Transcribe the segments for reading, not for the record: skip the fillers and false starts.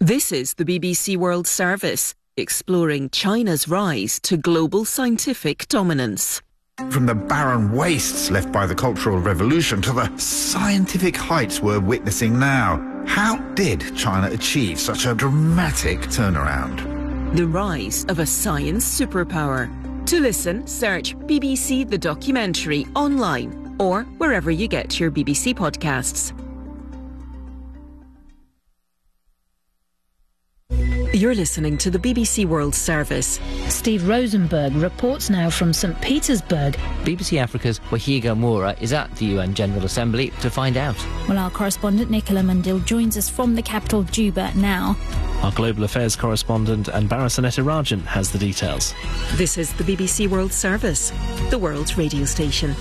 This is the BBC World Service, exploring China's rise to global scientific dominance. From the barren wastes left by the Cultural Revolution to the scientific heights we're witnessing now, how did China achieve such a dramatic turnaround? The rise of a science superpower. To listen, search BBC The Documentary online or wherever you get your BBC podcasts. You're listening to the BBC World Service. Steve Rosenberg reports now from St. Petersburg. BBC Africa's Wahiga Moura is at the UN General Assembly to find out. Well, our correspondent Nicola Mundil joins us from the capital, Juba, now. Our global affairs correspondent Anbara Sanetarajan has the details. This is the BBC World Service, the world's radio station.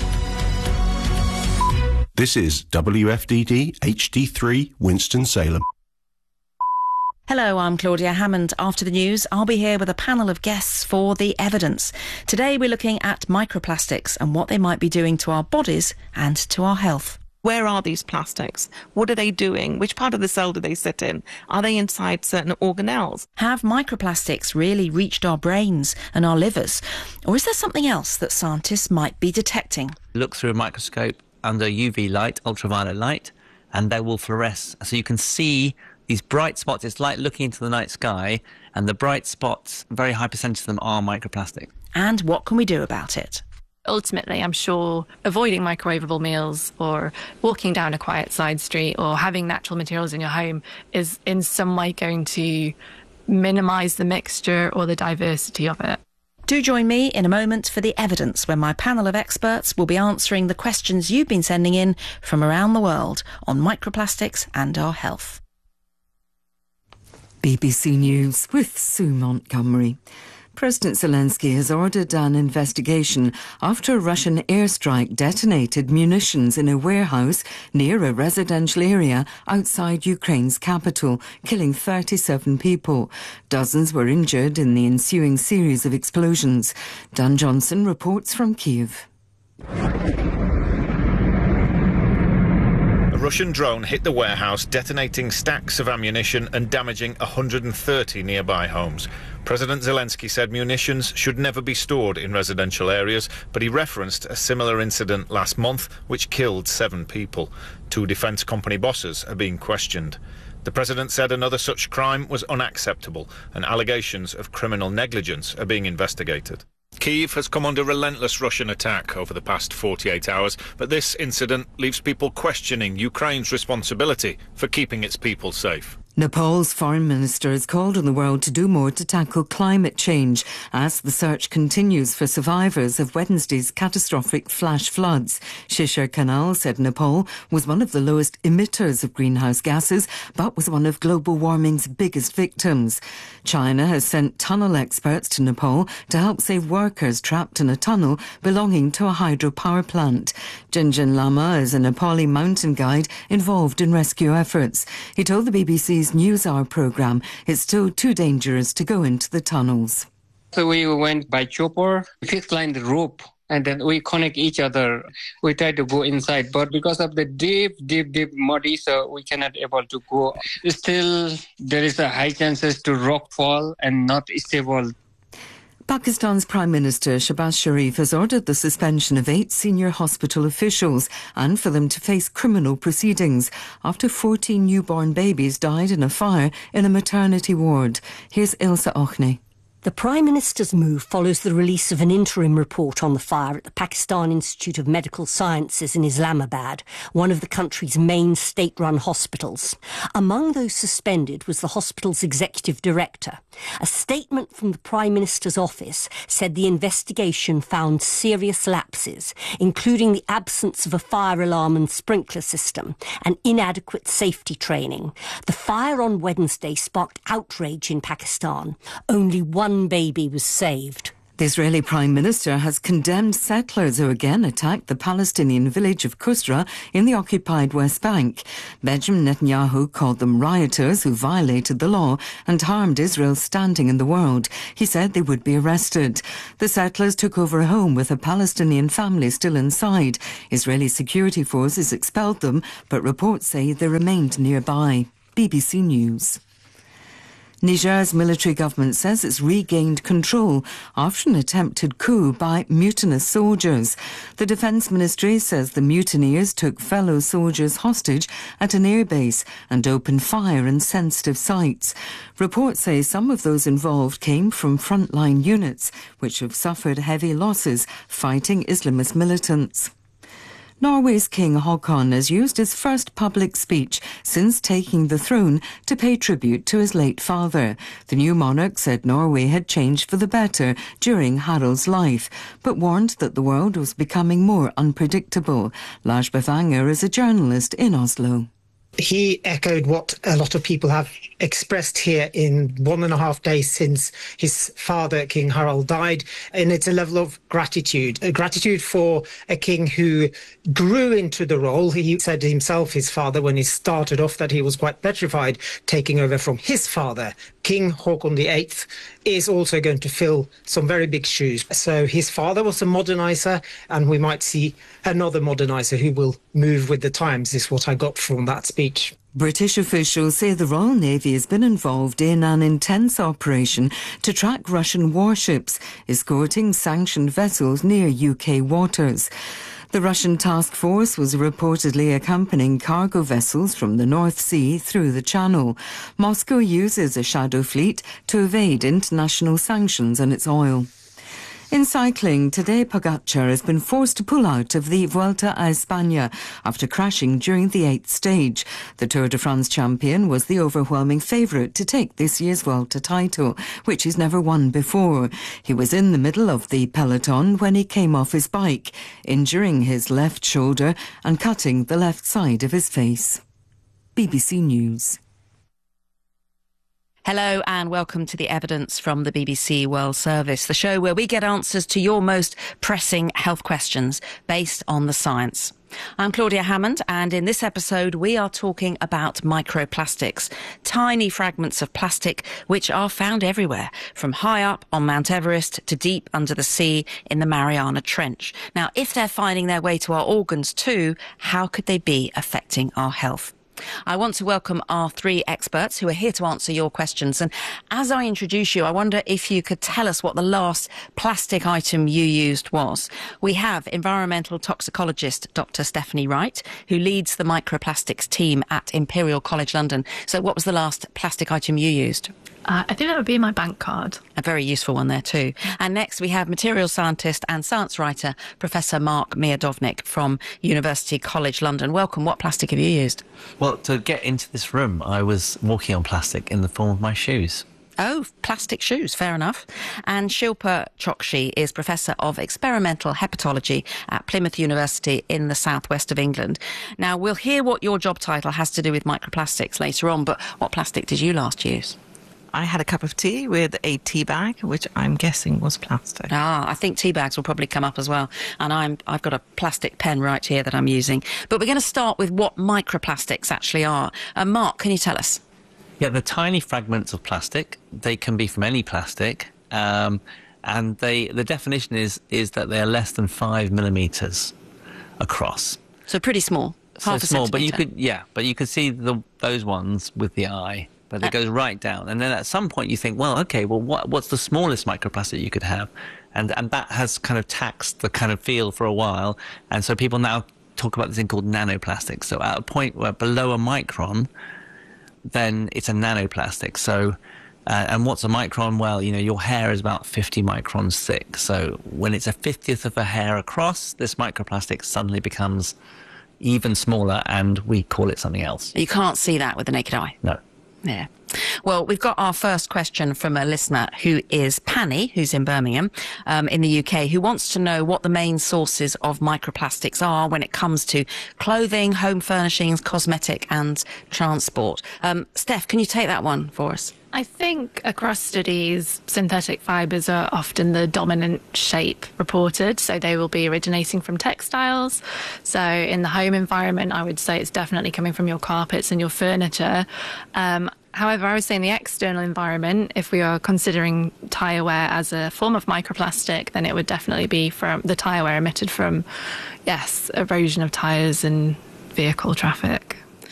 This is WFDD HD3 Winston-Salem. Hello, I'm Claudia Hammond. After the news, I'll be here with a panel of guests for The Evidence. Today we're looking at microplastics and what they might be doing to our bodies and to our health. Where are these plastics? What are they doing? Which part of the cell do they sit in? Are they inside certain organelles? Have microplastics really reached our brains and our livers? Or is there something else that scientists might be detecting? Look through a microscope under UV light, ultraviolet light, and they will fluoresce. So you can see these bright spots. It's like looking into the night sky, and the bright spots, a very high percentage of them are microplastic. And what can we do about it? Ultimately, I'm sure avoiding microwavable meals or walking down a quiet side street or having natural materials in your home is in some way going to minimise the mixture or the diversity of it. Do join me in a moment for The Evidence, where my panel of experts will be answering the questions you've been sending in from around the world on microplastics and our health. BBC News with Sue Montgomery. President Zelensky has ordered an investigation after a Russian airstrike detonated munitions in a warehouse near a residential area outside Ukraine's capital, killing 37 people. Dozens were injured in the ensuing series of explosions. Dan Johnson reports from Kyiv. A Russian drone hit the warehouse, detonating stacks of ammunition and damaging 130 nearby homes. President Zelensky said munitions should never be stored in residential areas, but he referenced a similar incident last month which killed 7 people. 2 defence company bosses are being questioned. The president said another such crime was unacceptable and allegations of criminal negligence are being investigated. Kyiv has come under relentless Russian attack over the past 48 hours, but this incident leaves people questioning Ukraine's responsibility for keeping its people safe. Nepal's foreign minister has called on the world to do more to tackle climate change as the search continues for survivors of Wednesday's catastrophic flash floods. Shishir Kanal said Nepal was one of the lowest emitters of greenhouse gases, but was one of global warming's biggest victims. China has sent tunnel experts to Nepal to help save workers trapped in a tunnel belonging to a hydropower plant. Jinjin Lama is a Nepali mountain guide involved in rescue efforts. He told the BBC's NewsHour programme it's still too dangerous to go into the tunnels. So we went by chopper, fixed line the rope, and then we connect each other. We try to go inside, but because of the deep muddy, so we cannot able to go. Still, there is a high chances to rock fall and not stable. Pakistan's Prime Minister Shehbaz Sharif has ordered the suspension of 8 senior hospital officials and for them to face criminal proceedings after 14 newborn babies died in a fire in a maternity ward. Here's Ilsa Ochne. The Prime Minister's move follows the release of an interim report on the fire at the Pakistan Institute of Medical Sciences in Islamabad, one of the country's main state-run hospitals. Among those suspended was the hospital's executive director. A statement from the Prime Minister's office said the investigation found serious lapses, including the absence of a fire alarm and sprinkler system and inadequate safety training. The fire on Wednesday sparked outrage in Pakistan. Only one baby was saved. The Israeli Prime Minister has condemned settlers who again attacked the Palestinian village of Kusra in the occupied West Bank. Benjamin Netanyahu called them rioters who violated the law and harmed Israel's standing in the world. He said they would be arrested. The settlers took over a home with a Palestinian family still inside. Israeli security forces expelled them, but reports say they remained nearby. BBC News. Niger's military government says it's regained control after an attempted coup by mutinous soldiers. The Defence Ministry says the mutineers took fellow soldiers hostage at an airbase and opened fire in sensitive sites. Reports say some of those involved came from frontline units, which have suffered heavy losses fighting Islamist militants. Norway's King Haakon has used his first public speech since taking the throne to pay tribute to his late father. The new monarch said Norway had changed for the better during Harald's life, but warned that the world was becoming more unpredictable. Lars Bavanger is a journalist in Oslo. He echoed what a lot of people have expressed here in 1.5 days since his father, King Harald, died. And it's a level of gratitude, a gratitude for a king who grew into the role. He said himself, his father, when he started off, that he was quite petrified taking over from his father. King Haakon VIII is also going to fill some very big shoes. So his father was a modernizer, and we might see another modernizer who will move with the times, is what I got from that speech. British officials say the Royal Navy has been involved in an intense operation to track Russian warships escorting sanctioned vessels near UK waters. The Russian task force was reportedly accompanying cargo vessels from the North Sea through the Channel. Moscow uses a shadow fleet to evade international sanctions on its oil. In cycling, Tadej Pogačar has been forced to pull out of the Vuelta a España after crashing during the 8th stage. The Tour de France champion was the overwhelming favourite to take this year's Vuelta title, which he's never won before. He was in the middle of the peloton when he came off his bike, injuring his left shoulder and cutting the left side of his face. BBC News. Hello and welcome to The Evidence from the BBC World Service, the show where we get answers to your most pressing health questions based on the science. I'm Claudia Hammond, and in this episode we are talking about microplastics, tiny fragments of plastic which are found everywhere, from high up on Mount Everest to deep under the sea in the Mariana Trench. Now, if they're finding their way to our organs too, how could they be affecting our health? I want to welcome our 3 experts who are here to answer your questions. And as I introduce you, I wonder if you could tell us what the last plastic item you used was. We have environmental toxicologist Dr. Stephanie Wright, who leads the microplastics team at Imperial College London. So what was the last plastic item you used? I think that would be my bank card. A very useful one there too. And next we have material scientist and science writer, Professor Mark Miodownik from University College London. Welcome. What plastic have you used? Well, to get into this room, I was walking on plastic in the form of my shoes. Oh, plastic shoes, fair enough. And Shilpa Chokshi is Professor of Experimental Hepatology at Plymouth University in the southwest of England. Now, we'll hear what your job title has to do with microplastics later on, but what plastic did you last use? I had a cup of tea with a tea bag, which I'm guessing was plastic. I think tea bags will probably come up as well. And I've got a plastic pen right here that I'm using. But we're going to start with what microplastics actually are. Mark, can you tell us? Yeah, the tiny fragments of plastic. They can be from any plastic. And the definition is that they are less than 5 millimetres across. So pretty small. Half a small, centimetre. but you could see those ones with the eye. But it goes right down. And then at some point you think, well, okay, well, what's the smallest microplastic you could have? And that has kind of taxed the kind of field for a while. And so people now talk about this thing called nanoplastics. So at a point where below a micron, then it's a nanoplastic. So, and what's a micron? Well, your hair is about 50 microns thick. So when it's a 50th of a hair across, this microplastic suddenly becomes even smaller, and we call it something else. You can't see that with the naked eye. No. Yeah. Well, we've got our first question from a listener who is Panny, who's in Birmingham, in the UK, who wants to know what the main sources of microplastics are when it comes to clothing, home furnishings, cosmetic and transport. Steph, can you take that one for us? I think across studies, synthetic fibres are often the dominant shape reported, so they will be originating from textiles. So in the home environment, I would say it's definitely coming from your carpets and your furniture. However, I would say in the external environment, if we are considering tyre wear as a form of microplastic, then it would definitely be from the tyre wear emitted from, erosion of tyres and vehicle traffic.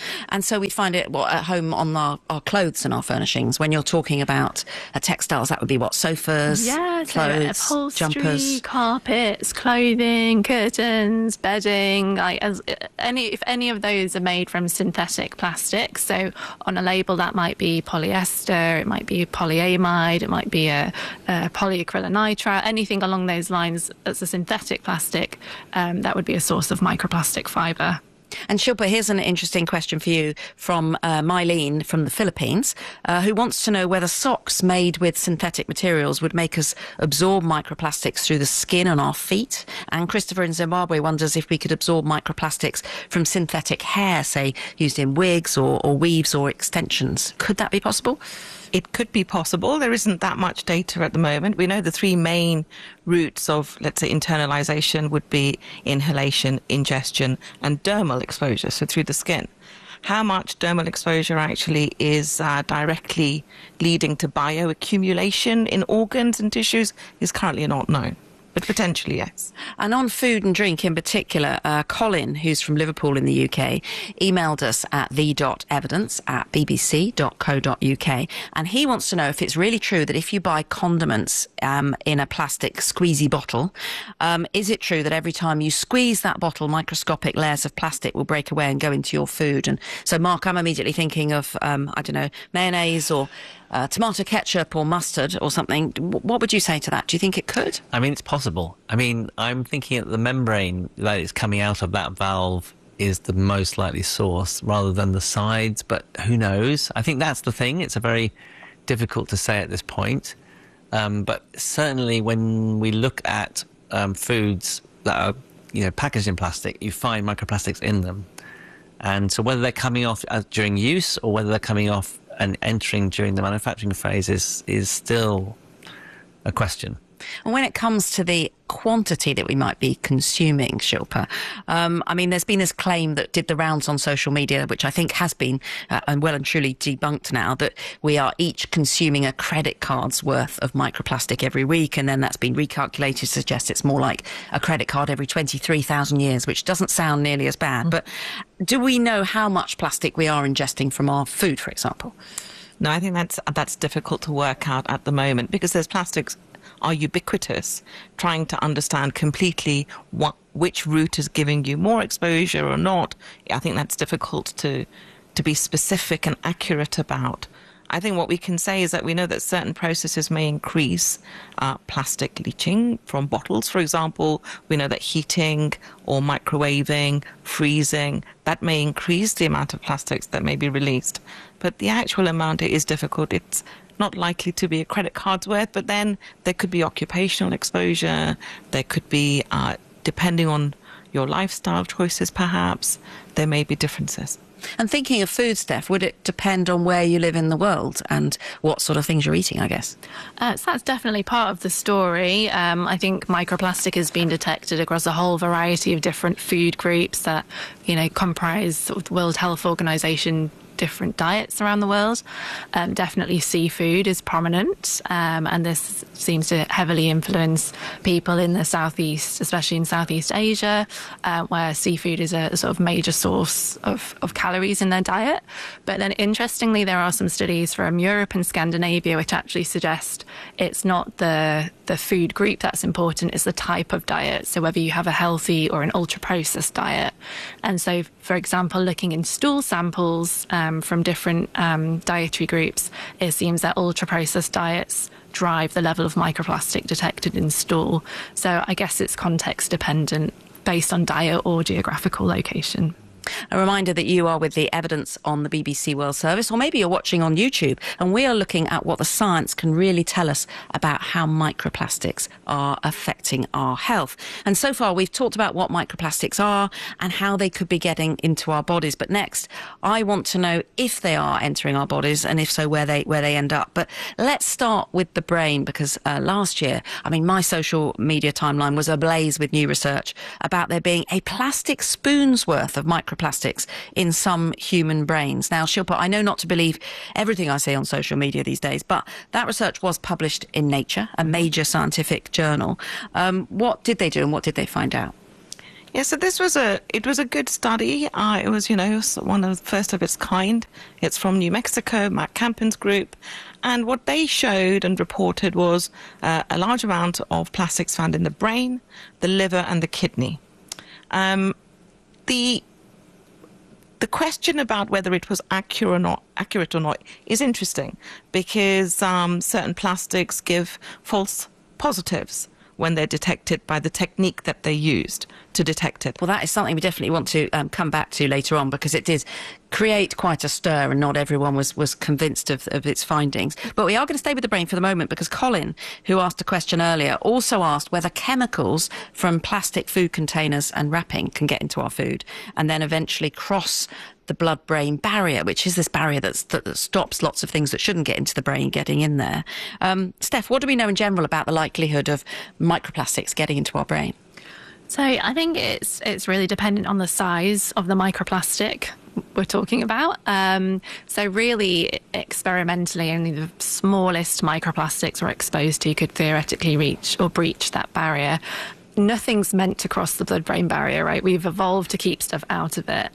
And so we find it at home on our clothes and our furnishings. When you're talking about textiles, that would be what? Sofas, clothes, upholstery, jumpers, carpets, clothing, curtains, bedding. If any of those are made from synthetic plastics, so on a label that might be polyester, it might be polyamide, it might be a polyacrylonitrile, anything along those lines that's a synthetic plastic, that would be a source of microplastic fibre. And Shilpa, here's an interesting question for you from Mylene from the Philippines, who wants to know whether socks made with synthetic materials would make us absorb microplastics through the skin on our feet. And Christopher in Zimbabwe wonders if we could absorb microplastics from synthetic hair, say, used in wigs or weaves or extensions. Could that be possible? It could be possible. There isn't that much data at the moment. We know the three main routes of, let's say, internalization would be inhalation, ingestion, and dermal exposure, so through the skin. How much dermal exposure actually is directly leading to bioaccumulation in organs and tissues is currently not known. But potentially, yes. And on food and drink in particular, Colin, who's from Liverpool in the UK, emailed us at the.evidence@bbc.co.uk, and he wants to know if it's really true that if you buy condiments in a plastic squeezy bottle, is it true that every time you squeeze that bottle, microscopic layers of plastic will break away and go into your food? And so, Mark, I'm immediately thinking of, mayonnaise or tomato ketchup or mustard or something. What would you say to that? Do you think it could? I mean, it's possible. I mean, I'm thinking that the membrane that is coming out of that valve is the most likely source rather than the sides, but who knows? I think that's the thing. It's a very difficult to say at this point. But certainly when we look at foods that are, packaged in plastic, you find microplastics in them. And so whether they're coming off during use or whether they're coming off and entering during the manufacturing phase is still a question. And when it comes to the quantity that we might be consuming, Shilpa, there's been this claim that did the rounds on social media, which I think has been well and truly debunked now, that we are each consuming a credit card's worth of microplastic every week, and then that's been recalculated to suggest it's more like a credit card every 23,000 years, which doesn't sound nearly as bad. But do we know how much plastic we are ingesting from our food, for example? No, I think that's difficult to work out at the moment because there's plastics are ubiquitous. Trying to understand completely which route is giving you more exposure or not, I think that's difficult to be specific and accurate about. I think what we can say is that we know that certain processes may increase plastic leaching from bottles, for example. We know that heating or microwaving, freezing, that may increase the amount of plastics that may be released. But the actual amount is difficult. It's not likely to be a credit card's worth, but then there could be occupational exposure. There could be, depending on your lifestyle choices, perhaps, there may be differences. And thinking of food, Steph, would it depend on where you live in the world and what sort of things you're eating, I guess? So that's definitely part of the story. I think microplastic has been detected across a whole variety of different food groups that, comprise sort of the World Health Organization different diets around the world. Definitely seafood is prominent, and this seems to heavily influence people in the Southeast, especially in Southeast Asia, where seafood is a sort of major source of calories in their diet. But then interestingly, there are some studies from Europe and Scandinavia which actually suggest it's not the food group that's important, it's the type of diet. So whether you have a healthy or an ultra-processed diet. And so, for example, looking in stool samples from different dietary groups, it seems that ultra-processed diets drive the level of microplastic detected in stool. So I guess it's context dependent based on diet or geographical location. A reminder that you are with The Evidence on the BBC World Service, or maybe you're watching on YouTube, and we are looking at what the science can really tell us about how microplastics are affecting our health. And so far we've talked about what microplastics are and how they could be getting into our bodies. But next, I want to know if they are entering our bodies, and if so, where they end up. But let's start with the brain, because last year, my social media timeline was ablaze with new research about there being a plastic spoon's worth of microplastics in some human brains. Now, Shilpa, I know not to believe everything I see on social media these days, but that research was published in Nature, a major scientific journal. What did they do and what did they find out? Yeah, so it was a good study. It was, one of the first of its kind. It's from New Mexico, Matt Campen's group. And what they showed and reported was a large amount of plastics found in the brain, the liver, and the kidney. The question about whether it was accurate or not is interesting, because certain plastics give false positives when they're detected by the technique that they used to detect it. Well, that is something we definitely want to come back to later on, because it did create quite a stir and not everyone was convinced of its findings. But we are going to stay with the brain for the moment, because Colin, who asked a question earlier, also asked whether chemicals from plastic food containers and wrapping can get into our food and then eventually cross the blood-brain barrier, which is this barrier that stops lots of things that shouldn't get into the brain getting in there. Steph, what do we know in general about the likelihood of microplastics getting into our brain? So I think it's really dependent on the size of the microplastic we're talking about. So really, experimentally, only the smallest microplastics we're exposed to could theoretically reach or breach that barrier. Nothing's meant to cross the blood-brain barrier, right? We've evolved to keep stuff out of it.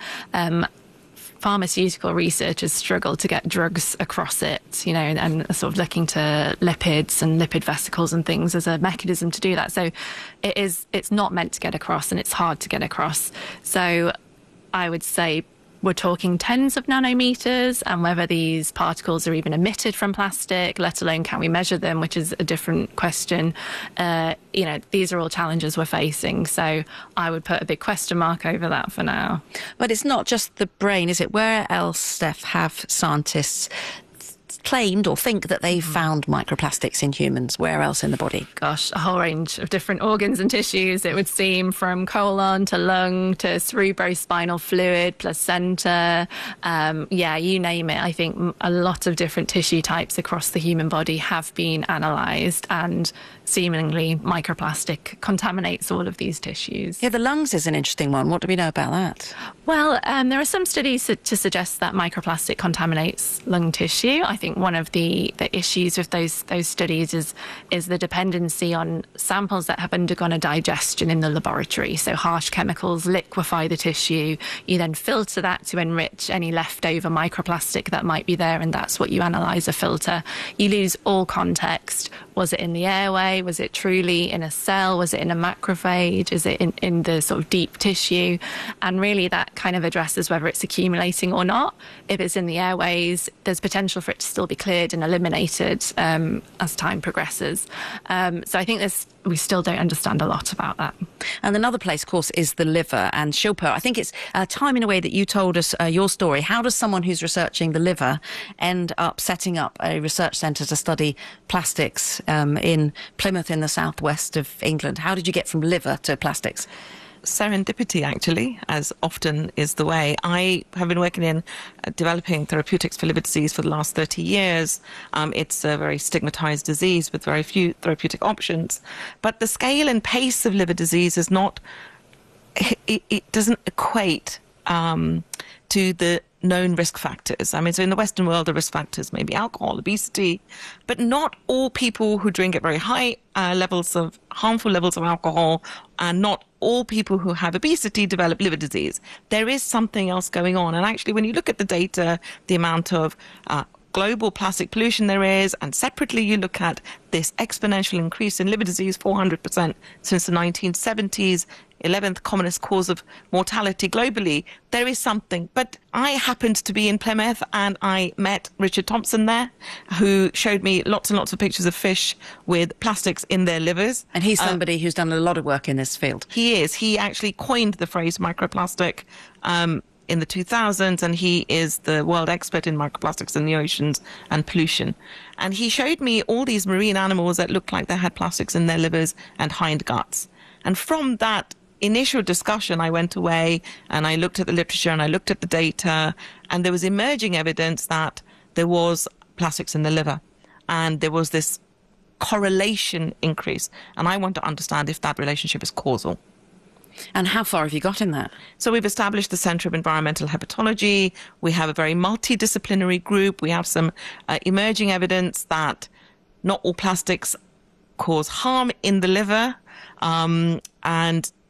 Pharmaceutical researchers struggle to get drugs across it, and sort of looking to lipids and lipid vesicles and things as a mechanism to do that. So it's not meant to get across, and it's hard to get across. So I would say we're talking tens of nanometers, and whether these particles are even emitted from plastic, let alone can we measure them, which is a different question. These are all challenges we're facing. So I would put a big question mark over that for now. But it's not just the brain, is it? Where else, Steph, have scientists claimed or think that they've found microplastics in humans? Where else in the body? Gosh, a whole range of different organs and tissues, it would seem, from colon to lung to cerebrospinal fluid, placenta, you name it. I think a lot of different tissue types across the human body have been analysed, and seemingly microplastic contaminates all of these tissues. Yeah, the lungs is an interesting one. What do we know about that? Well, there are some studies to suggest that microplastic contaminates lung tissue. I think one of the issues with those studies is the dependency on samples that have undergone a digestion in the laboratory. So harsh chemicals liquefy the tissue. You then filter that to enrich any leftover microplastic that might be there, and that's what you analyse or filter. You lose all context. Was it in the airway? Was it truly in a cell? Was it in a macrophage? Is it in the sort of deep tissue? And really that kind of addresses whether it's accumulating or not. If it's in the airways, there's potential for it to still be cleared and eliminated as time progresses. So I think we still don't understand a lot about that. And another place, of course, is the liver. And Shilpa, I think it's time in a way that you told us your story. How does someone who's researching the liver end up setting up a research centre to study plastics in Plymouth in the southwest of England? How did you get from liver to plastics? Serendipity, actually, as often is the way. I have been working in developing therapeutics for liver disease for the last 30 years. It's a very stigmatized disease with very few therapeutic options. But the scale and pace of liver disease is not, it doesn't equate to the known risk factors. I mean, so in the Western world, the risk factors may be alcohol, obesity, but not all people who drink at very high harmful levels of alcohol, and not all people who have obesity develop liver disease. There is something else going on. And actually, when you look at the data, the amount of global plastic pollution there is, and separately you look at this exponential increase in liver disease, 400% since the 1970s, 11th commonest cause of mortality globally, there is something. But I happened to be in Plymouth, and I met Richard Thompson there, who showed me lots and lots of pictures of fish with plastics in their livers. And he's somebody who's done a lot of work in this field. He is. He actually coined the phrase microplastic in the 2000s, and he is the world expert in microplastics in the oceans and pollution. And he showed me all these marine animals that looked like they had plastics in their livers and hind guts. And from that initial discussion, I went away and I looked at the literature and I looked at the data, and there was emerging evidence that there was plastics in the liver, and there was this correlation increase. And I want to understand if that relationship is causal. And how far have you got in that? So we've established the Centre of Environmental Hepatology. We have a very multidisciplinary group. We have some emerging evidence that not all plastics cause harm in the liver. And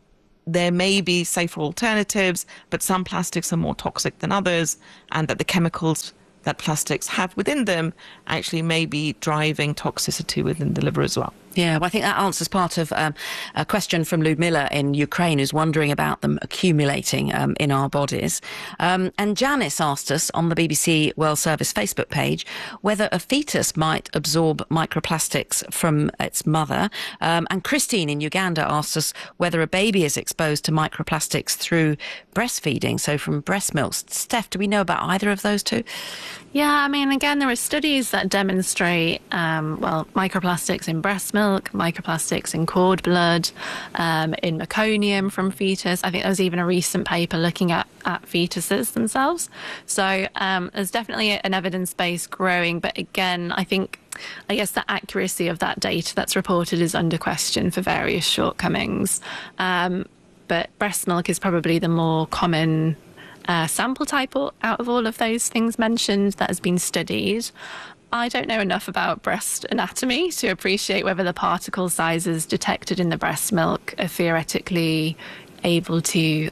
there may be safer alternatives, but some plastics are more toxic than others, and that the chemicals that plastics have within them actually may be driving toxicity within the liver as well. Yeah, well, I think that answers part of a question from Ludmila in Ukraine, who's wondering about them accumulating in our bodies. And Janice asked us on the BBC World Service Facebook page whether a fetus might absorb microplastics from its mother. And Christine in Uganda asked us whether a baby is exposed to microplastics through breastfeeding, so from breast milk. Steph, do we know about either of those two? Yeah, I mean, again, there are studies that demonstrate, microplastics in breast milk, microplastics in cord blood, in meconium from fetus. I think there was even a recent paper looking at fetuses themselves. So there's definitely an evidence base growing. But again, I guess the accuracy of that data that's reported is under question for various shortcomings. But breast milk is probably the more common sample type out of all of those things mentioned that has been studied. I don't know enough about breast anatomy to appreciate whether the particle sizes detected in the breast milk are theoretically able to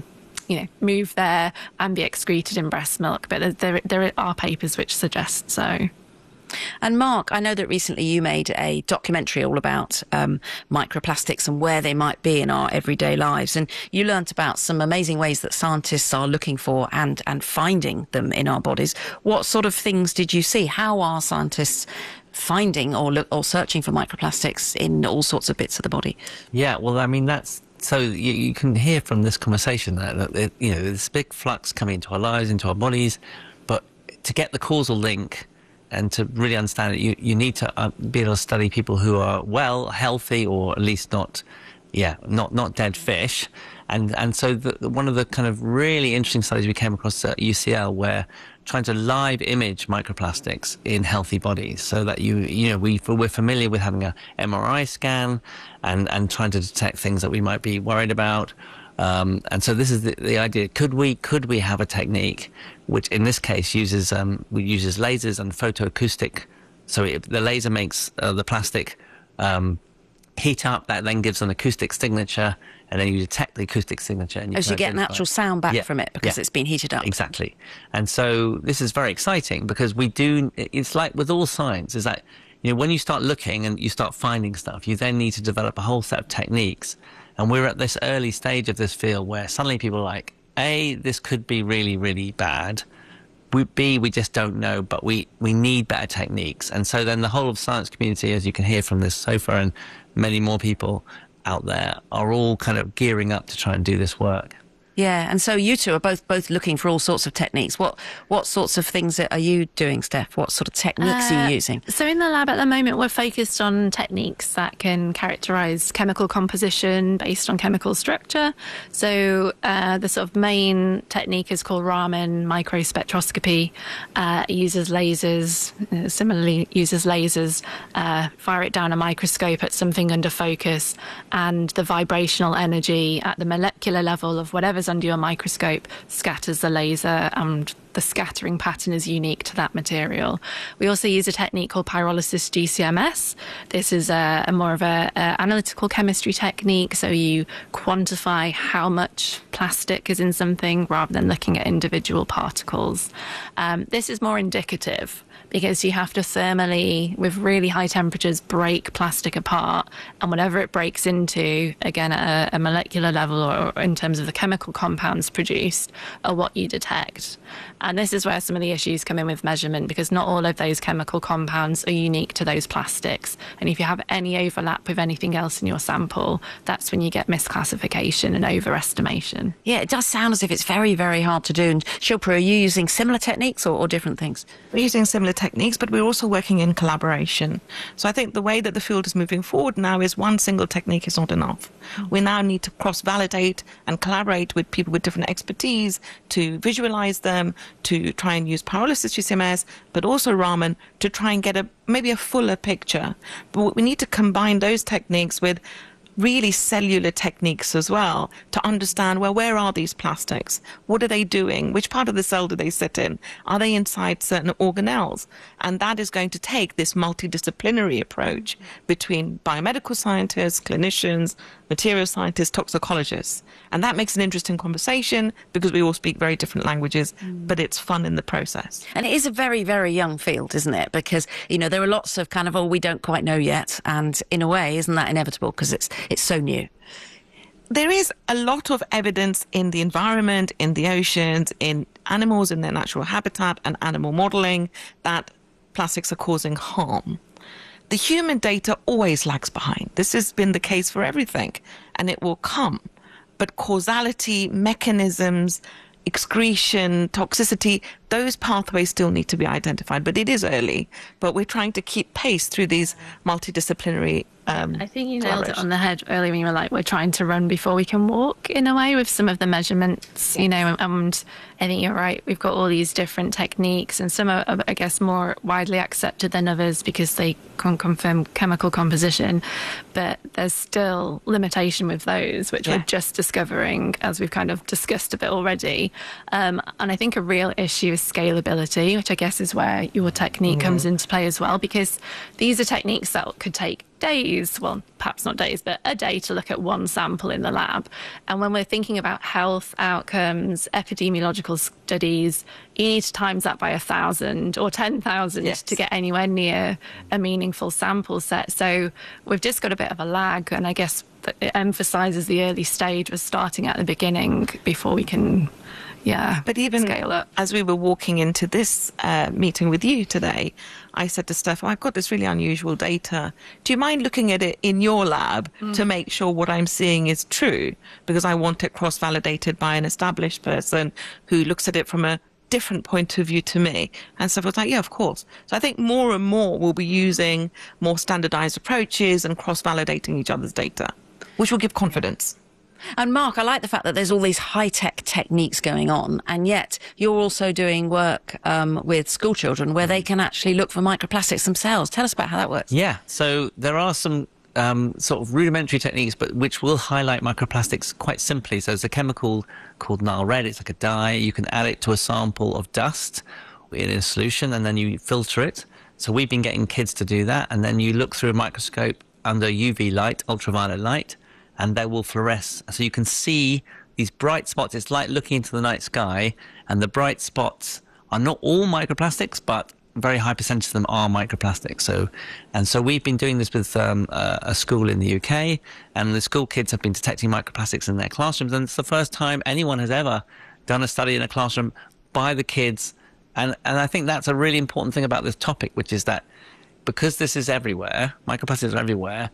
move there and be excreted in breast milk, but there are papers which suggest so. And Mark, I know that recently you made a documentary all about microplastics and where they might be in our everyday lives. And you learnt about some amazing ways that scientists are looking for and finding them in our bodies. What sort of things did you see? How are scientists finding or searching for microplastics in all sorts of bits of the body? Yeah, well, I mean, that's... So you can hear from this conversation that this big flux coming into our lives, into our bodies, but to get the causal link and to really understand it, you need to be able to study people who are well, healthy, or at least not dead fish. And so one of the kind of really interesting studies we came across at UCL, where trying to live image microplastics in healthy bodies, so that we're familiar with having a MRI scan and trying to detect things that we might be worried about. And so this is the idea. Could we have a technique which in this case uses lasers and photoacoustic? So the laser makes the plastic heat up, that then gives an acoustic signature, and then you detect the acoustic signature. And you get natural sound back from it because it's been heated up. Exactly. And so this is very exciting because it's like with all science, is that when you start looking and you start finding stuff, you then need to develop a whole set of techniques. And we're at this early stage of this field where suddenly people are like, A, this could be really, really bad. B, we just don't know, but we need better techniques. And so then the whole of science community, as you can hear from this sofa and many more people out there, are all kind of gearing up to try and do this work. Yeah, and so you two are both looking for all sorts of techniques. What sorts of things are you doing, Steph? What sort of techniques are you using? So in the lab at the moment, we're focused on techniques that can characterise chemical composition based on chemical structure. So the sort of main technique is called Raman microspectroscopy. It uses lasers, fire it down a microscope at something under focus, and the vibrational energy at the molecular level of whatever's under your microscope scatters the laser, and the scattering pattern is unique to that material. We also use a technique called pyrolysis GCMS. This is more of a analytical chemistry technique, so you quantify how much plastic is in something rather than looking at individual particles. This is more indicative because you have to thermally, with really high temperatures, break plastic apart, and whatever it breaks into, again at a molecular level or in terms of the chemical compounds produced, are what you detect. And this is where some of the issues come in with measurement, because not all of those chemical compounds are unique to those plastics. And if you have any overlap with anything else in your sample, that's when you get misclassification and overestimation. Yeah, it does sound as if it's very, very hard to do. And Shilpa, are you using similar techniques or different things? We're using similar techniques, but we're also working in collaboration. So I think the way that the field is moving forward now is one single technique is not enough. We now need to cross-validate and collaborate with people with different expertise to visualize them, to try and use pyrolysis GCMS, but also Raman, to try and get maybe a fuller picture. But we need to combine those techniques with really cellular techniques as well to understand, well, where are these plastics? What are they doing? Which part of the cell do they sit in? Are they inside certain organelles? And that is going to take this multidisciplinary approach between biomedical scientists, clinicians, material scientists, toxicologists. And that makes an interesting conversation because we all speak very different languages, but it's fun in the process. And it is a very, very young field, isn't it? Because, there are lots of kind of, we don't quite know yet. And in a way, isn't that inevitable because it's so new? There is a lot of evidence in the environment, in the oceans, in animals in their natural habitat and animal modelling that plastics are causing harm. The human data always lags behind. This has been the case for everything, and it will come. But causality, mechanisms, excretion, toxicity, those pathways still need to be identified. But it is early. But we're trying to keep pace through these multidisciplinary I think you nailed it on the head earlier when you were like, we're trying to run before we can walk in a way with some of the measurements, and I think you're right. We've got all these different techniques and some are, I guess, more widely accepted than others because they can confirm chemical composition, but there's still limitation with those, which we're just discovering as we've kind of discussed a bit already. And I think a real issue is scalability, which I guess is where your technique comes into play as well, because these are techniques that could take days, well, perhaps not days, but a day to look at one sample in the lab. And when we're thinking about health outcomes, epidemiological studies, you need to times that by 1,000 or 10,000 to get anywhere near a meaningful sample set. So we've just got a bit of a lag, and I guess that it emphasises the early stage of starting at the beginning before we can but even scale up. As we were walking into this meeting with you today, I said to Steph, I've got this really unusual data. Do you mind looking at it in your lab to make sure what I'm seeing is true? Because I want it cross-validated by an established person who looks at it from a different point of view to me. And Steph was like, yeah, of course. So I think more and more we'll be using more standardized approaches and cross-validating each other's data, which will give confidence. And Mark, I like the fact that there's all these high-tech techniques going on, and yet you're also doing work with school children where they can actually look for microplastics themselves. Tell us about how that works. Yeah, so there are some sort of rudimentary techniques, but which will highlight microplastics quite simply. So there's a chemical called Nile Red. It's like a dye. You can add it to a sample of dust in a solution, and then you filter it. So we've been getting kids to do that, and then you look through a microscope under UV light, ultraviolet light, and they will fluoresce. So you can see these bright spots. It's like looking into the night sky, and the bright spots are not all microplastics, but a very high percentage of them are microplastics. So we've been doing this with a school in the UK, and the school kids have been detecting microplastics in their classrooms, and it's the first time anyone has ever done a study in a classroom by the kids. And I think that's a really important thing about this topic, which is that because this is everywhere, microplastics are everywhere,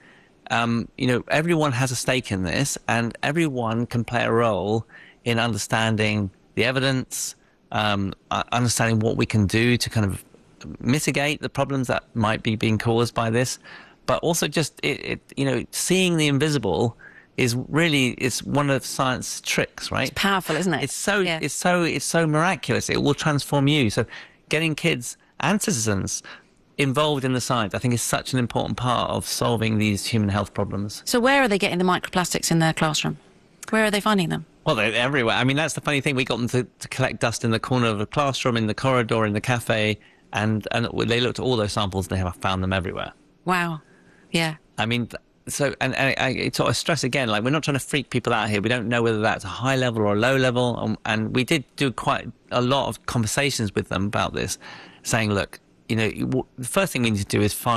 everyone has a stake in this, and everyone can play a role in understanding the evidence, understanding what we can do to kind of mitigate the problems that might be being caused by this, but also just seeing the invisible is really, it's one of science tricks, right? It's powerful, isn't it? It's so miraculous. It will transform you. So getting kids and citizens involved in the science, I think, is such an important part of solving these human health problems. So where are they getting the microplastics in their classroom? Where are they finding them? Well, they're everywhere. I mean, that's the funny thing. We got them to collect dust in the corner of the classroom, in the corridor, in the cafe, and they looked at all those samples, and they have found them everywhere. Wow. Yeah. I mean, so, and I sort of stress again, like, we're not trying to freak people out here. We don't know whether that's a high level or a low level. And we did do quite a lot of conversations with them about this, saying, look, the first thing we need to do is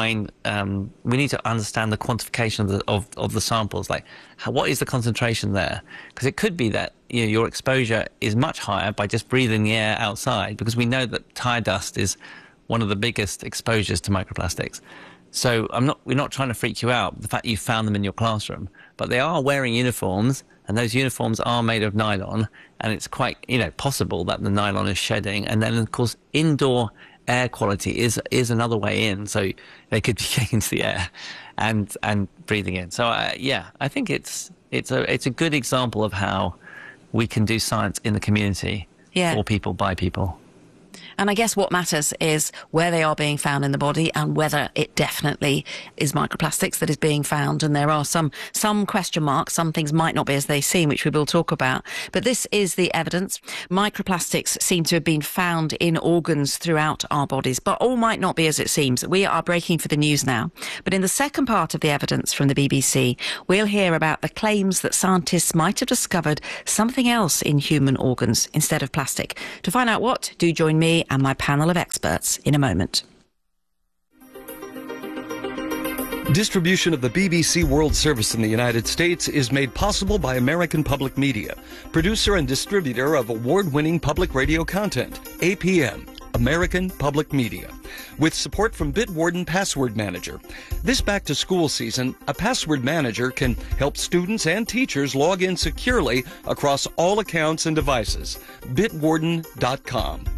we need to understand the quantification of the samples. Like, what is the concentration there? Because it could be that your exposure is much higher by just breathing the air outside, because we know that tire dust is one of the biggest exposures to microplastics. So we're not trying to freak you out, the fact that you found them in your classroom, but they are wearing uniforms, and those uniforms are made of nylon, and it's quite possible that the nylon is shedding. And then, of course, indoor air quality is another way in, so they could be getting into the air and breathing in. So I think it's a good example of how we can do science in the community for people, by people. And I guess what matters is where they are being found in the body and whether it definitely is microplastics that is being found. And there are some question marks. Some things might not be as they seem, which we will talk about. But this is the evidence. Microplastics seem to have been found in organs throughout our bodies, but all might not be as it seems. We are breaking for the news now. But in the second part of the evidence from the BBC, we'll hear about the claims that scientists might have discovered something else in human organs instead of plastic. To find out what, do join me and my panel of experts in a moment. Distribution of the BBC World Service in the United States is made possible by American Public Media, producer and distributor of award-winning public radio content, APM, American Public Media, with support from Bitwarden Password Manager. This back-to-school season, a password manager can help students and teachers log in securely across all accounts and devices. Bitwarden.com.